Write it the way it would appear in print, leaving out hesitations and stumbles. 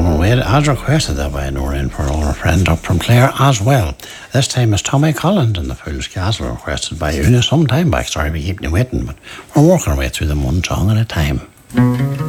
coming away as requested that by Noreen for our friend up from Clare as well. This time is Tommy Collins and the Fool's Castle, requested by you some time back. Sorry we keep you waiting, but we're working our way through them one song at a time.